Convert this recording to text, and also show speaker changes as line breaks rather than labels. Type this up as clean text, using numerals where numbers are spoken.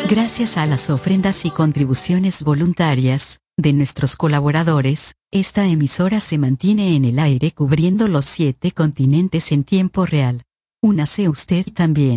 Gracias a las ofrendas y contribuciones voluntarias de nuestros colaboradores, esta emisora se mantiene en el aire cubriendo los 7 continentes en tiempo real. Únase usted también.